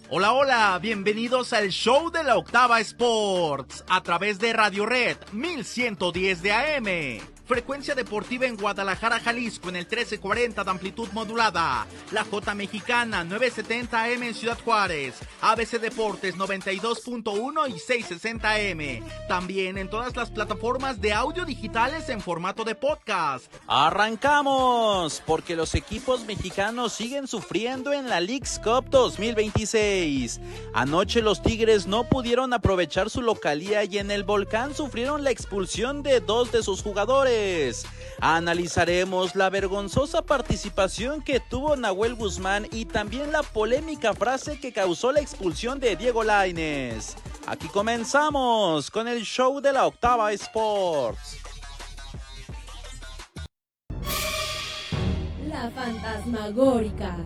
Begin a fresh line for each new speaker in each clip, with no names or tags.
Hola, hola, bienvenidos al show de la Octava Sports a través de Radio Red 1110 de AM. Frecuencia deportiva en Guadalajara, Jalisco en el 1340 de amplitud modulada. La J Mexicana 970 AM en Ciudad Juárez. ABC Deportes 92.1 y 660 AM. También en todas las plataformas de audio digitales en formato de podcast.
¡Arrancamos! Porque los equipos mexicanos siguen sufriendo en la Leagues Cup 2026. Anoche los Tigres no pudieron aprovechar su localía y en el Volcán sufrieron la expulsión de 2 de sus jugadores. Analizaremos la vergonzosa participación que tuvo Nahuel Guzmán y también la polémica frase que causó la expulsión de Diego Lainez. Aquí comenzamos con el show de la Octava Sports.
La fantasmagórica.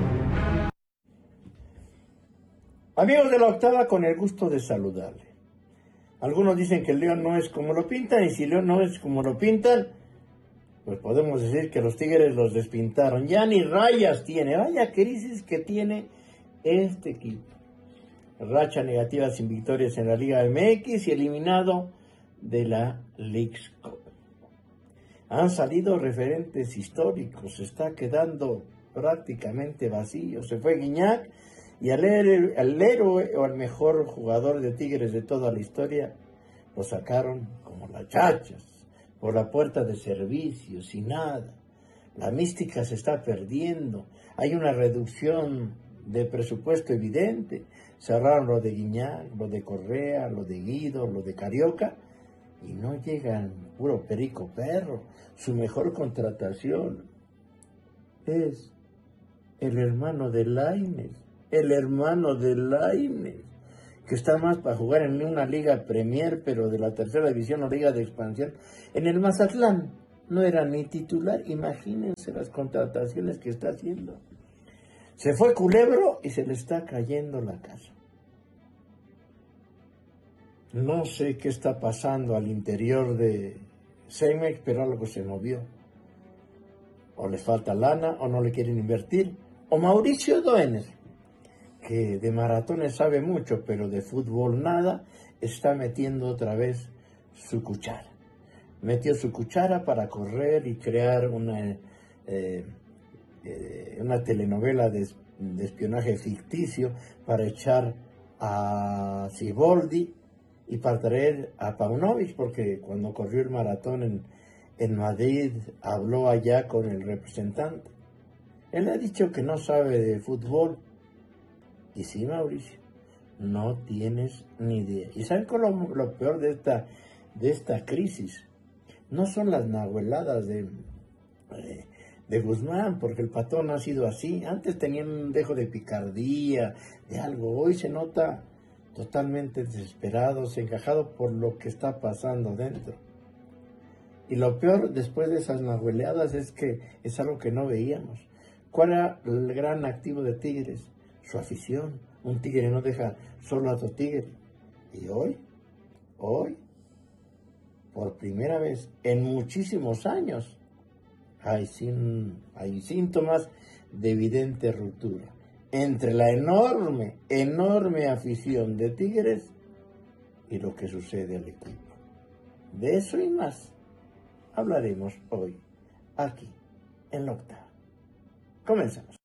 Amigos de la Octava, con el gusto de saludarle. Algunos dicen que el León no es como lo pintan, y si León no es como lo pintan, pues podemos decir que los Tigres los despintaron. Ya ni rayas tiene. Vaya crisis que tiene este equipo. Racha negativa sin victorias en la Liga MX y eliminado de la Leagues Cup. Han salido referentes históricos, se está quedando prácticamente vacío. Se fue Guiñac y al héroe o al mejor jugador de Tigres de toda la historia lo sacaron como las chachas, por la puerta de servicio, sin nada. La mística se está perdiendo, hay una reducción de presupuesto evidente. Cerraron lo de Guiñac, lo de Correa, lo de Guido, lo de Carioca, y no llegan, puro perico perro. Su mejor contratación es el hermano de Lainez, que está más para jugar en una liga Premier, pero de la tercera división o liga de expansión. En el Mazatlán no era ni titular. Imagínense las contrataciones que está haciendo. Se fue Culebro y se le está cayendo la casa. No sé qué está pasando al interior de Cemex, pero algo se movió. O les falta lana, o no le quieren invertir. O Mauricio Doener, que de maratones sabe mucho, pero de fútbol nada, está metiendo otra vez su cuchara. Metió su cuchara para correr y crear una telenovela de espionaje ficticio para echar a Siboldi y para traer a Paunovic, porque cuando corrió el maratón en Madrid habló allá con el representante. Él ha dicho que no sabe de fútbol. Y sí, Mauricio, no tienes ni idea. ¿Y saben cuál es lo peor de esta crisis? No son las nahueladas de Guzmán, porque el Patón ha sido así. Antes tenían un dejo de picardía, de algo. Hoy se nota totalmente desesperado, encajado por lo que está pasando dentro. Y lo peor después de esas nahueleadas es que es algo que no veíamos. ¿Cuál era el gran activo de Tigres? Su afición. Un tigre no deja solo a otro tigre. Y hoy, por primera vez en muchísimos años, hay síntomas de evidente ruptura entre la enorme afición de Tigres y lo que sucede al equipo. De eso y más hablaremos hoy, aquí, en la Octava. Comenzamos.